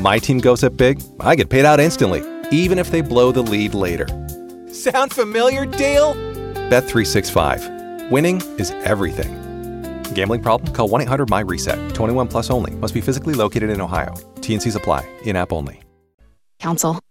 my team goes up big, I get paid out instantly, even if they blow the lead later. Sound familiar, Dale? Bet365. Winning is everything. Gambling problem? Call 1-800-MY-RESET. 21 plus only. Must be physically located in Ohio. T&Cs apply. In-app only. Counsel.